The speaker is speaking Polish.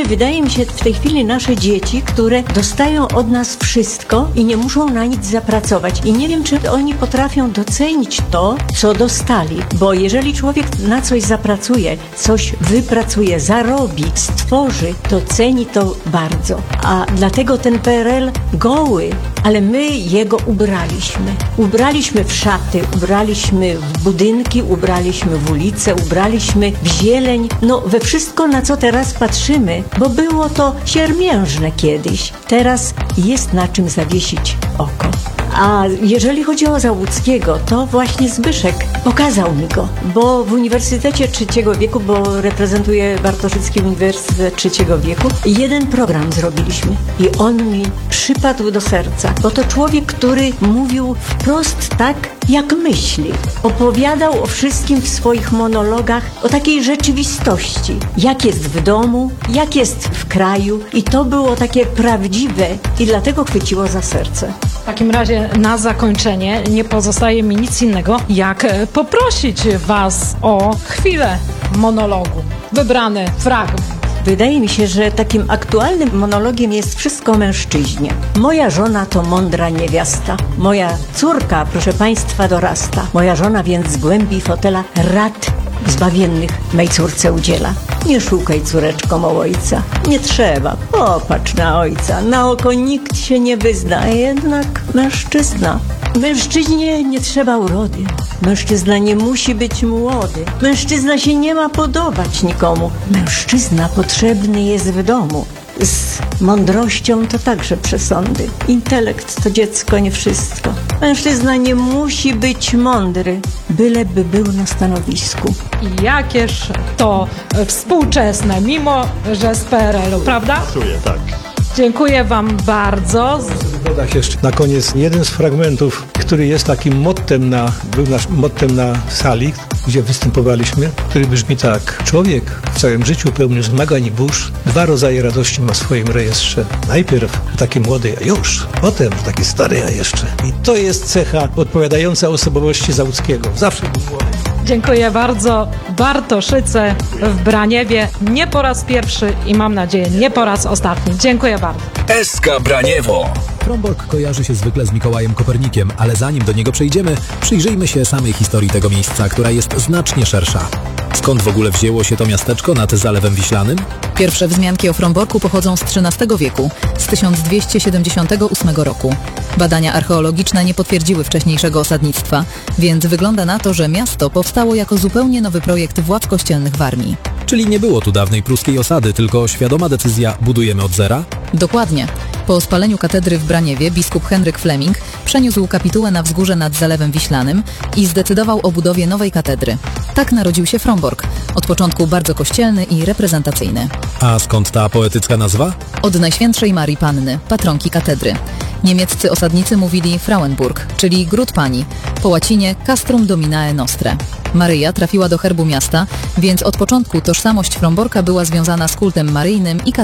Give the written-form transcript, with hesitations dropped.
wydaje mi się, w tej chwili nasze dzieci, które dostają od nas wszystko i nie muszą na nic zapracować. I nie wiem, czy oni potrafią docenić to, co dostali. Bo jeżeli człowiek na coś zapracuje, coś wypracuje, zarobi, stworzy, to ceni to bardzo. A dlatego ten PRL goły, ale my jego ubraliśmy. Ubraliśmy w szaty, ubraliśmy w budynki, ubraliśmy w ulice, ubraliśmy w zieleń. No we wszystko, na co teraz patrzymy, bo było to siermiężne kiedyś. Teraz jest na czym zawiesić oko. A jeżeli chodzi o Załuckiego, to właśnie Zbyszek pokazał mi go, bo w Uniwersytecie Trzeciego Wieku, bo reprezentuję Bartoszycki Uniwersytet Trzeciego Wieku, jeden program zrobiliśmy i on mi przypadł do serca, bo to człowiek, który mówił wprost tak, jak myśli. Opowiadał o wszystkim w swoich monologach, o takiej rzeczywistości, jak jest w domu, jak jest w kraju i to było takie prawdziwe i dlatego chwyciło za serce. W takim razie na zakończenie nie pozostaje mi nic innego, jak poprosić Was o chwilę monologu. Wybrany fragment. Wydaje mi się, że takim aktualnym monologiem jest wszystko o mężczyźnie. Moja żona to mądra niewiasta. Moja córka, proszę państwa, dorasta. Moja żona więc z głębi fotela rad zbawiennych mej córce udziela. Nie szukaj, córeczko, mo ojca. Nie trzeba. Popatrz na ojca. Na oko nikt się nie wyzna, a jednak mężczyzna. Mężczyźnie nie trzeba urody. Mężczyzna nie musi być młody. Mężczyzna się nie ma podobać nikomu. Mężczyzna potrzebny jest w domu. Z mądrością to także przesądy. Intelekt to dziecko, nie wszystko. Mężczyzna nie musi być mądry, byleby był na stanowisku. I jakież to współczesne, mimo że z PRL-u, prawda? Tak. Dziękuję Wam bardzo. Dodać jeszcze na koniec jeden z fragmentów, który jest takim był naszym mottem na sali, gdzie występowaliśmy, który brzmi tak. Człowiek w całym życiu pełny zmagań i burz, 2 rodzaje radości ma w swoim rejestrze. Najpierw taki młody, a już, potem taki stary, a jeszcze. I to jest cecha odpowiadająca osobowości Załuckiego. Zawsze był młody. Dziękuję bardzo. Bartoszyce w Braniewie nie po raz pierwszy i mam nadzieję nie po raz ostatni. Dziękuję bardzo. SK Braniewo. Frombork kojarzy się zwykle z Mikołajem Kopernikiem, ale zanim do niego przejdziemy, przyjrzyjmy się samej historii tego miejsca, która jest znacznie szersza. Skąd w ogóle wzięło się to miasteczko nad Zalewem Wiślanym? Pierwsze wzmianki o Fromborku pochodzą z XIII wieku, z 1278 roku. Badania archeologiczne nie potwierdziły wcześniejszego osadnictwa, więc wygląda na to, że miasto powstało jako zupełnie nowy projekt władz kościelnych w Armii. Czyli nie było tu dawnej pruskiej osady, tylko świadoma decyzja budujemy od zera? Dokładnie. Po spaleniu katedry w Braniewie biskup Henryk Fleming przeniósł kapitułę na wzgórze nad Zalewem Wiślanym i zdecydował o budowie nowej katedry. Tak narodził się Frombork, od początku bardzo kościelny i reprezentacyjny. A skąd ta poetycka nazwa? Od Najświętszej Marii Panny, patronki katedry. Niemieccy osadnicy mówili Frauenburg, czyli Gród Pani, po łacinie Castrum Dominae Nostre. Maryja trafiła do herbu miasta, więc od początku tożsamość Fromborka była związana z kultem maryjnym i katolickim.